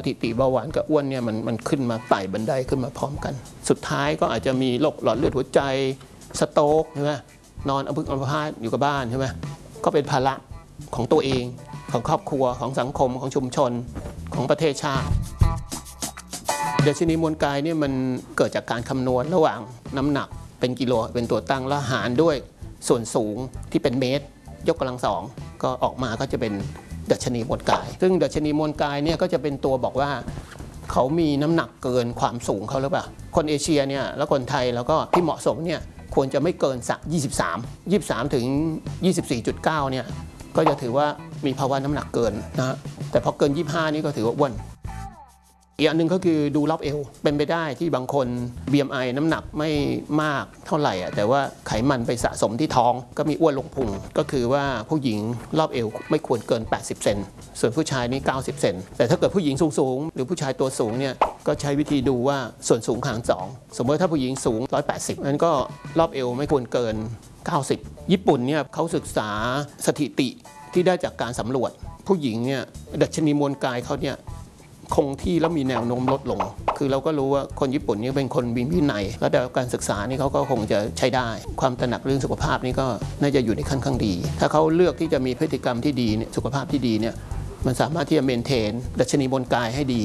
ถิติเบาหวานกับอ้วนเนี่ยมันขึ้นมาไต่บันไดขึ้นมาพร้อมกันสุดท้ายก็อาจจะมีโรคหลอดเลือดหัวใจสโตรกใช่ไหมนอนอัมพาตอยู่กับบ้านใช่ไหมก็เป็นภาระของตัวเองของครอบครัวของสังคมของชุมชนของประเทศชาติดัชนีมวลกายเนี่ยมันเกิดจากการคำนวณระหว่างน้ำหนักเป็นกิโลเป็นตัวตั้งแล้วหารด้วยส่วนสูงที่เป็นเมตรยกกำลัง2ก็ออกมาก็จะเป็นดัชนีมวลกายซึ่งดัชนีมวลกายเนี่ยก็จะเป็นตัวบอกว่าเขามีน้ำหนักเกินความสูงเขาหรือเปล่าคนเอเชียเนี่ยแล้วคนไทยแล้วก็ที่เหมาะสมเนี่ยควรจะไม่เกินสัก23ถึง 24.9 เนี่ยก็จะถือว่ามีภาวะน้ำหนักเกินนะแต่พอเกิน25นี่ก็ถือว่าอ้วนอีกอันหนึ่งก็คือดูรอบเอวเป็นไปได้ที่บางคน BMI น้ำหนักไม่มากเท่าไหร่แต่ว่าไขมันไปสะสมที่ท้องก็มีอ้วนลงพุงก็คือว่าผู้หญิงรอบเอวไม่ควรเกิน80เซนส่วนผู้ชายนี่90เซนแต่ถ้าเกิดผู้หญิงสูงหรือผู้ชายตัวสูงเนี่ยก็ใช้วิธีดูว่าส่วนสูงหาร2สมมติถ้าผู้หญิงสูง180นั้นก็รอบเอวไม่ควรเกิน90ญี่ปุ่นเนี่ยเขาศึกษาสถิติที่ได้จากการสำรวจผู้หญิงเนี่ยดัชนีมวลกายเขาเนี่ยคงที่แล้วมีแนวโน้มลดลงคือเราก็รู้ว่าคนญี่ปุ่นนี่เป็นคนมีวินัยและแต่การศึกษานี่เขาก็คงจะใช้ได้ความตระหนักเรื่องสุขภาพนี่ก็น่าจะอยู่ในขั้นข้างดีถ้าเขาเลือกที่จะมีพฤติกรรมที่ดีเนี่ยสุขภาพที่ดีเนี่ยมันสามารถที่จะเมนเทนดัชนีมวลกายให้ดี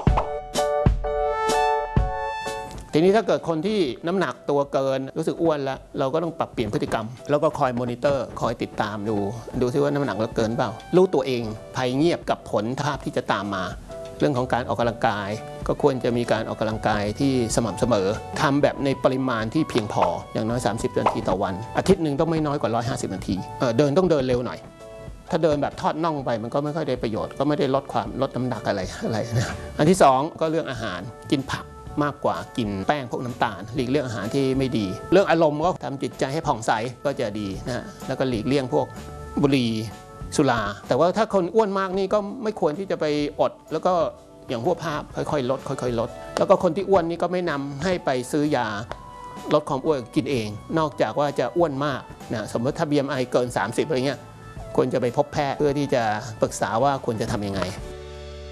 ทีนี้ถ้าเกิดคนที่น้ำหนักตัวเกินรู้สึกอ้วนแล้วเราก็ต้องปรับเปลี่ยนพฤติกรรมแล้วก็คอยมอนิเตอร์คอยติดตามดูซิว่าน้ำหนักเราเกินเปล่ารู้ตัวเองภัยเงียบกับผลภาพที่จะตามมาเรื่องของการออกกำลังกายก็ควรจะมีการออกกำลังกายที่สม่ำเสมอทำแบบในปริมาณที่เพียงพออย่างน้อย30นาทีต่อวันอาทิตย์หนึ่งต้องไม่น้อยกว่า150นาทีเดินต้องเดินเร็วหน่อยถ้าเดินแบบทอดน่องไปมันก็ไม่ค่อยได้ประโยชน์ก็ไม่ได้ลดน้ำหนักอะไรนะอันที่2ก็เรื่องอาหารกินผักมากกว่ากินแป้งพวกน้ำตาลหลีกเลี่ยงอาหารที่ไม่ดีเรื่องอารมณ์ก็ทำจิตใจให้ผ่องใสก็จะดีนะแล้วก็หลีกเลี่ยงพวกบุหรี่สุราแต่ว่าถ้าคนอ้วนมากนี่ก็ไม่ควรที่จะไปอดแล้วก็อย่างพวกภาพค่อยๆลดแล้วก็คนที่อ้วนนี่ก็ไม่นำให้ไปซื้อยาลดความอ้วนกินเองนอกจากว่าจะอ้วนมากนะสมมติถ้า BMI เกิน30อะไรเงี้ยควรจะไปพบแพทย์เพื่อที่จะปรึกษาว่าควรจะทำยังไง